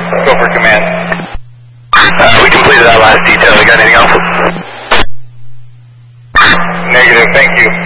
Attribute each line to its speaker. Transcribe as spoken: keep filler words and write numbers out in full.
Speaker 1: Go for command.
Speaker 2: Uh, we completed that last detail. You got anything else?
Speaker 1: Negative, thank you.